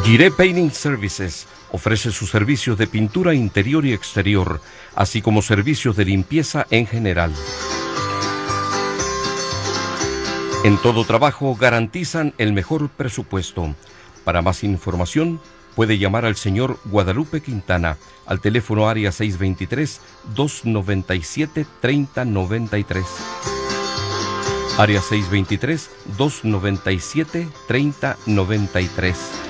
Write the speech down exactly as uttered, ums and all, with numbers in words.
Guiré Painting Services ofrece sus servicios de pintura interior y exterior, así como servicios de limpieza en general. En todo trabajo garantizan el mejor presupuesto. Para más información, puede llamar al señor Guadalupe Quintana al teléfono área seis dos tres, dos nueve siete, tres cero nueve tres. Área seis dos tres, dos nueve siete, tres cero nueve tres.